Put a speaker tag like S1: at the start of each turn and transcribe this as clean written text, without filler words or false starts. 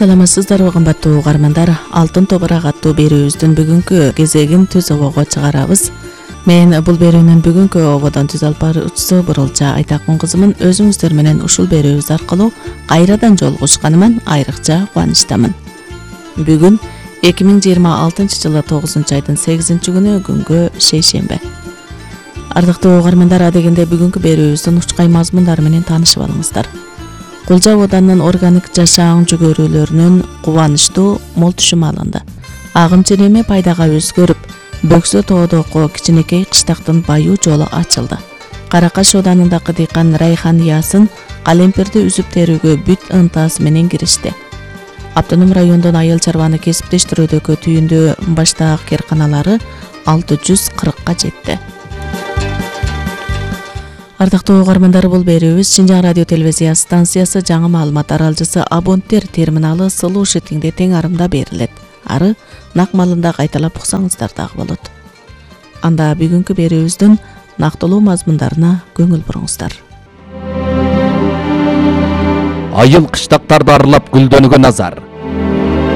S1: саламатсыздарбы кымбаттуу угармандар. Алтын топурак аттуу берүүбүздүн бүгүнкү кезегин түз обого чыгарабыз. Мен бул берүүнүн бүгүнкү ободон түз алып баруучусу Бурулча Айтакун кызымын. Өзүңүздөр менен ушул берүүбүз аркылуу кайрадан жолугушканыман айрыкча кубанычтамын. Бүгүн 2026 жылы 9 айдын 8 күнгө шейшембе. Ардактуу угармандар, адегенде бүгүнкү берүүбүздүн учкай мазмундары менен таанышып алыңыздар. Кулжа оданын органик жашаан жүгөрүүлөрүнүн кубанычтуу мол түшүмү алынды. Агымчы неме пайдага өзгөрүп, Бөксө тоодоко кичинекей кыштактын баюу жолу ачылды. Каракаш оданындагы дыйкан Райхан Ясын калемпирди үзүп терүүгө бүт ынтасы менен киришти. Автоном райондон айыл чарбаны кесиптештирүүдөгү түйүндүү баштаак керканалары 640 жетти. Ардактуу угармандар, бул берүүбүз Шинжаң радио телевизия станциясы жаңы маалымат аралжысы абоненттер терминалы сылуу шитиңде тең арымда берилет. Ары нак малында кайталап уксаңыздар дагы болот. Анда бүгүнкү берүүбүздүн нактылуу мазмундарына көңүл буруңуздар.
S2: Айыл кыштактарды аралап гүлдөнүүгө назар.